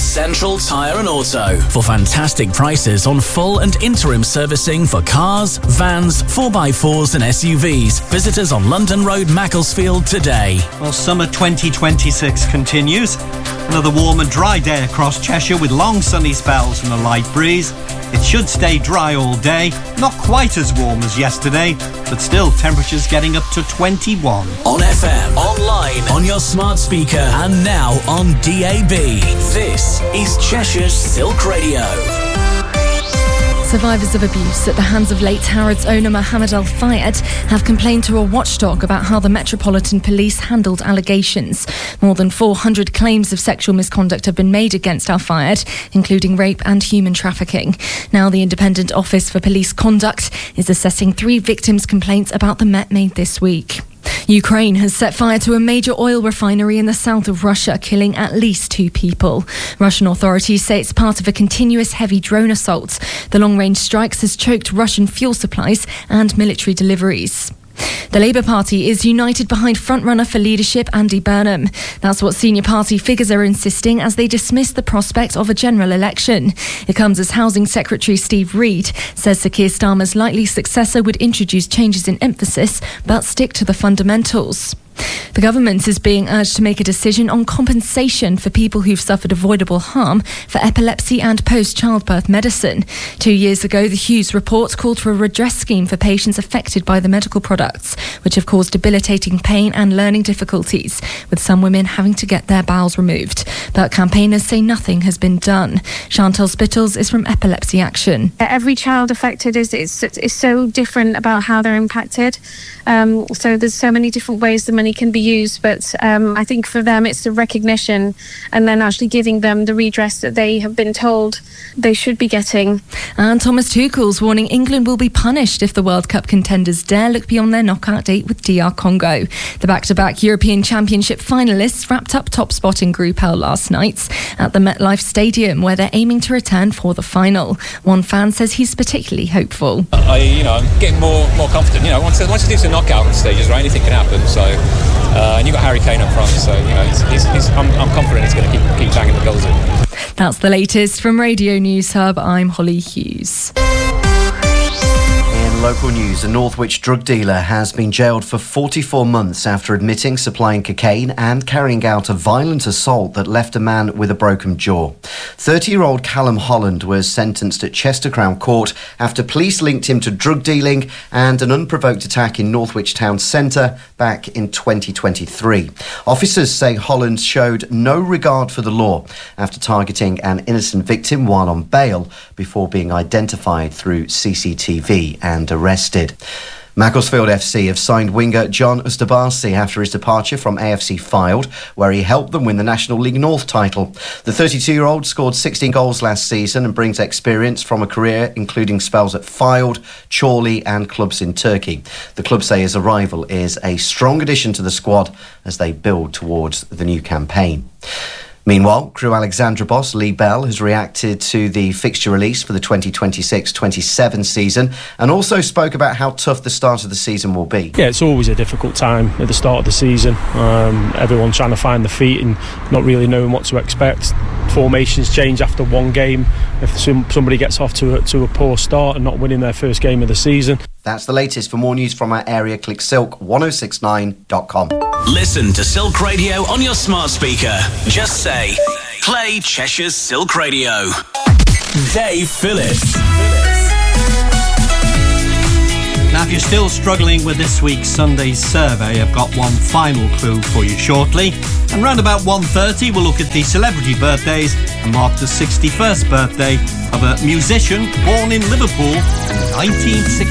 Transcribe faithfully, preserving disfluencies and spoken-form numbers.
Central Tyre and Auto. For fantastic prices on full and interim servicing for cars, vans, four by fours and S U Vs. Visit us on London Road, Macclesfield today. Well, summer twenty twenty-six continues. Another warm and dry day across Cheshire with long sunny spells and a light breeze. It should stay dry all day, not quite as warm as yesterday, but still temperatures getting up to twenty-one. On F M, online, on your smart speaker, and now on D A B. This is Cheshire's Silk Radio. Survivors of abuse at the hands of late Harrods owner Mohammed Al Fayed have complained to a watchdog about how the Metropolitan Police handled allegations. More than four hundred claims of sexual misconduct have been made against Al Fayed, including rape and human trafficking. Now the Independent Office for Police Conduct is assessing three victims' complaints about the Met made this week. Ukraine has set fire to a major oil refinery in the south of Russia, killing at least two people. Russian authorities say it's part of a continuous heavy drone assault. The long-range strikes has choked Russian fuel supplies and military deliveries. The Labour Party is united behind frontrunner for leadership Andy Burnham. That's what senior party figures are insisting as they dismiss the prospect of a general election. It comes as Housing Secretary Steve Reid says Sir Keir Starmer's likely successor would introduce changes in emphasis but stick to the fundamentals. The government is being urged to make a decision on compensation for people who've suffered avoidable harm for epilepsy and post-childbirth medicine. Two years ago, the Hughes report called for a redress scheme for patients affected by the medical products, which have caused debilitating pain and learning difficulties, with some women having to get their bowels removed. But campaigners say nothing has been done. Chantal Spittles is from Epilepsy Action. Every child affected is, is, is so different about how they're impacted. Um, so there's so many different ways the money can be used, but um, I think for them it's the recognition and then actually giving them the redress that they have been told they should be getting. And Thomas Tuchel's warning England will be punished if the World Cup contenders dare look beyond their knockout date with D R Congo. The back-to-back European Championship finalists wrapped up top spot in Group L last night at the MetLife Stadium, where they're aiming to return for the final. One fan says he's particularly hopeful. I, you know, I'm getting more more confident. You know, once once you do some knockout stages, right, anything can happen. So, uh, and you've got Harry Kane up front, so you know, he's, he's, he's, I'm, I'm confident he's going to keep keep banging the goals in. That's the latest from Radio News Hub. I'm Holly Hughes. In local news, a Northwich drug dealer has been jailed for forty-four months after admitting supplying cocaine and carrying out a violent assault that left a man with a broken jaw. thirty-year-old Callum Holland was sentenced at Chester Crown Court after police linked him to drug dealing and an unprovoked attack in Northwich town centre back in twenty twenty-three. Officers say Holland showed no regard for the law after targeting an innocent victim while on bail before being identified through C C T V and arrested. Macclesfield F C have signed winger John Ustabasi after his departure from A F C Fylde, where he helped them win the National League North title. The thirty-two-year-old scored sixteen goals last season and brings experience from a career including spells at Fylde, Chorley and clubs in Turkey. The club say his arrival is a strong addition to the squad as they build towards the new campaign. Meanwhile, Crewe Alexandra boss Lee Bell has reacted to the fixture release for the twenty twenty-six twenty-seven season and also spoke about how tough the start of the season will be. Yeah, it's always a difficult time at the start of the season. Um, everyone trying to find the feet and not really knowing what to expect. Formations change after one game if some, somebody gets off to a, to a poor start and not winning their first game of the season. That's the latest. For more news from our area, click silk ten sixty-nine dot com. Listen to Silk Radio on your smart speaker. Just say, play Cheshire's Silk Radio. Dave Phillips. Now, if you're still struggling with this week's Sunday survey, I've got one final clue for you shortly. And round about one thirty, we'll look at the celebrity birthdays and mark the sixty-first birthday of a musician born in Liverpool in nineteen sixty.